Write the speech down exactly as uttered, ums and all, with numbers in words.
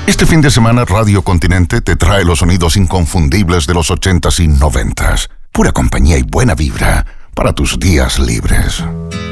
Este fin de semana Radio Continente te trae los sonidos inconfundibles de los ochentas y noventas. Pura compañía y buena vibra para tus días libres.